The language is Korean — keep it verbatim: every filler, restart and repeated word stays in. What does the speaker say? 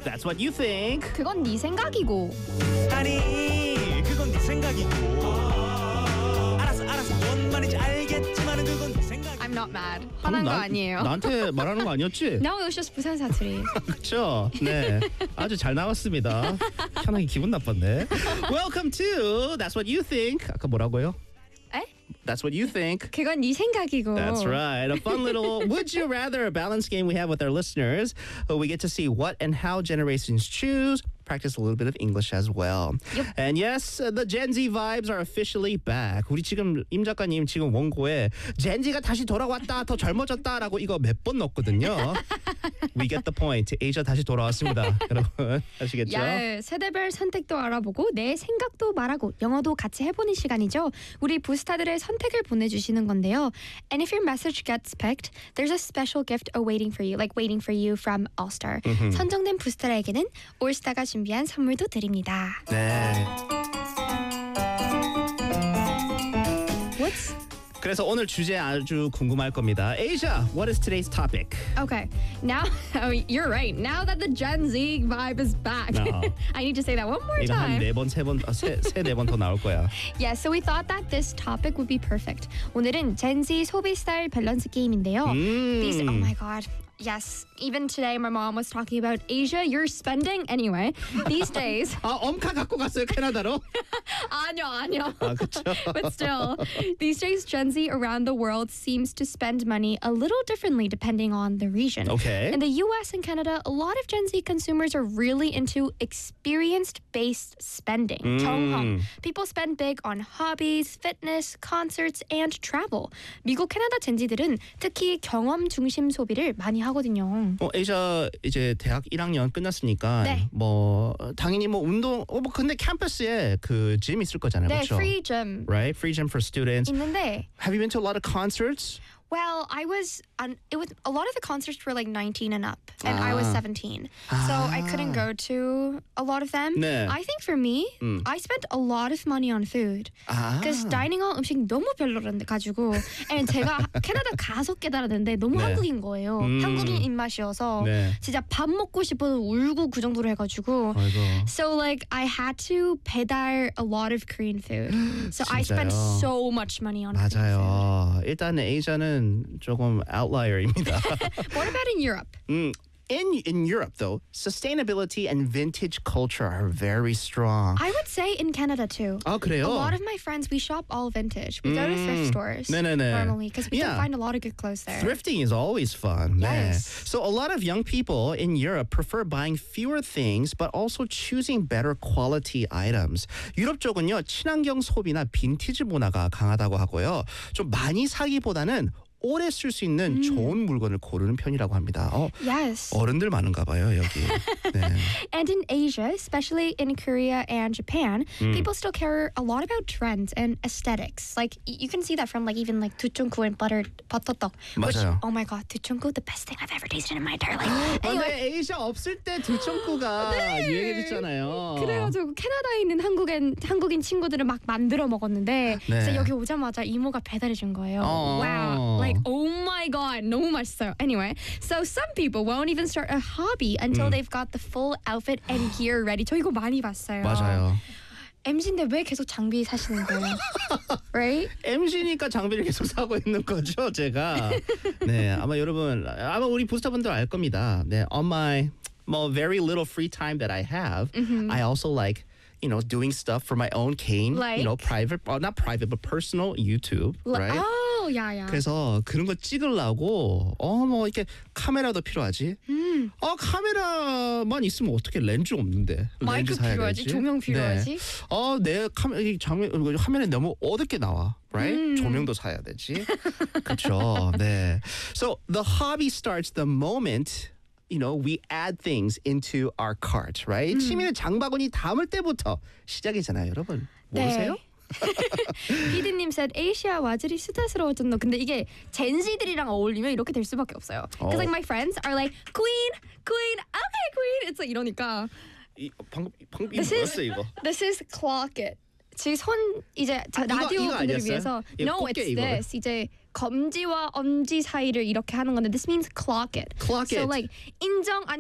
That's what you think. 그건 네 생각이고. 아니, 그건 네 생각이고. 알았어, 알았어. 뭔 말인지 알겠지만은 그건 네 생각. I'm not mad. 화난 거 난- 아니에요. 나한테 말하는 거 아니었지? No, it was just 부산 사투리. 그렇죠. 네, 아주 잘 나왔습니다. 편하게 기분 나빴네. Welcome to That's What You Think. 아까 뭐라고요? 에? That's what you think. 그건 네 생각이고. That's right. A fun little Would You Rather, a balanced game we have with our listeners. Uh, we get to see what and how generations choose. Practice a little bit of English as well. Yep. And yes, uh, the Gen Z vibes are officially back. 우리 지금 임 작가님 지금 원고에 Gen Z가 다시 돌아왔다, 더 젊어졌다라고 이거 몇 번 넣었거든요. We get the point. Asia 다시 돌아왔습니다. 여러분 아시겠죠? 야, 세대별 선택도 알아보고 내 생각도 말하고 영어도 같이 해보는 시간이죠. 우리 부스타들의 선택을 보내주시는 건데요. And if your message gets picked, there's a special gift awaiting for you, like waiting for you from All-Star. 선정된 부스타에게는 올스타가 준비한 선물도 드립니다. 네. What's 그래서 오늘 주제 아주 궁금할 겁니다. Asia, what is today's topic? Okay, now oh, you're right. Now that the Gen Z vibe is back, Uh-huh. I need to say that one more 이거 한 time. 네 번, 세 번, 아, 세, 세, 네 번 더 나올 거야. Yeah, so we thought that this topic would be perfect. 오늘은 Gen Z 소비 스타일 밸런스 게임인데요. These, oh my god. Yes, even today my mom was talking about Asia, you're spending anyway. These days, 아, 엄카 갖고 갔어요, 캐나다로? 아니요, 아니요. 아, 그쵸. But still, these days Gen Z around the world seems to spend money a little differently depending on the region. Okay. In the U S and Canada, a lot of Gen Z consumers are really into experience-based spending. 경험. People spend big on hobbies, fitness, concerts, and travel. 미국, 캐나다 젠지들은 특히 경험 중심 소비를 많이 하거든요. 어, 에이샤 이제 대학 일 학년 끝났으니까 네. 뭐 당연히 뭐 운동 어, 뭐 근데 캠퍼스에 그 gym 있을 거잖아요. 네, 그렇죠? free gym Right? Free gym for students. 있는데 Have you been to a lot of concerts? Well, I was on. It was a lot of the concerts were like nineteen and up, and I was Ah. seventeen, so I couldn't go to a lot of them. 네. I think for me, I spent a lot of money on food 아. because dining hall 음식 너무 별로란데 가지고, and 제가 캐나다 가서 깨달았는데 너무 네. 한국인 거예요. 음. 한국인 입맛이어서 네. 진짜 밥 먹고 싶어서 울고 그 정도로 해가지고. 아이고. So like I had to 배달 a lot of Korean food. So I spent 진짜요? so much money on Korean food. 맞아요. 일단 에이샤는 조금 outlier,입니다. What about in Europe? 음, in in Europe though, sustainability and vintage culture are very strong. I would say in Canada too. 아, 그래요? A lot of my friends, we shop all vintage. We go to thrift stores 네네네. normally because we Yeah. can find a lot of good clothes there. Thrifting is always fun. 네. Yes. So a lot of young people in Europe prefer buying fewer things but also choosing better quality items. 유럽 쪽은요, 친환경 소비나 빈티지 문화가 강하다고 하고요. 좀 많이 사기보다는 오래 쓸 수 있는 좋은 물건을 고르는 편이라고 합니다. 어, Yes. 어른들 많은가 봐요, 여기. 네. And in Asia, especially in Korea and Japan, people still care a lot about trends and aesthetics. Like y- you can see that from like even like 두천구 and buttered 버터떡. Which, 맞아요. oh my god, 두천구, the best thing I've ever tasted in my entire life. 근데 Anyway, 에이샤 없을 때 두천구가 유행해졌잖아요. 그래가지고 캐나다에 있는 한국인 한국인 친구들은 막 만들어 먹었는데 네. 진짜 여기 오자마자 이모가 배달해 준 거예요. 어. Wow, like oh my god, 너무 맛있어요. Anyway, so some people won't even start a hobby until they've got the full outfit and gear ready. 저 이거 많이 봤어요. 맞아요. 엠지인데 왜 계속 장비 사시는 거예요? Right? 엠지니까 장비를 계속 사고 있는 거죠, 제가. 네, 아마 여러분, 아마 우리 부스터분들 알 겁니다. 네, on my more very little free time that I have, I also like, you know, doing stuff for my own cane, Like? you know, private, well, not private, but personal YouTube, right? Oh, yeah, yeah. 그래서 그런 거 찍으려고 어 뭐 이렇게 카메라도 필요하지. 음. 어 카메라만 있으면 어떻게 렌즈 없는데 마이크 렌즈 사야지. 필요하지, 조명 필요하지. 네. 어내 카메라 이 장면 화면에 너무 어둡게 나와. Right? 음. 조명도 사야 되지. 그렇죠. 네. So the hobby starts the moment you know, we add things into our cart, right? 취미는 장바구니 담을 때부터 시작이잖아요, 여러분. 모르세요? 네. 피디님 said 아시아 와즈리 수다스러워졌노. 근데 이게 젠지들이랑 어울리면 이렇게 될 수밖에 없어요. Because like my friends are like queen, queen, okay queen. It's like 이러니까. 이, 방금 방금 이거 This is 뭐였어 이거? this is clock it. 지금 손 이제 자, 아, 이거- 라디오 이거 분들을 아니었어요? 위해서 이거 no 꽃게 it's 이거. this 이제 검지와 엄지 사이를 이렇게 하는 건데 this means clock it. Clock so it. like 인정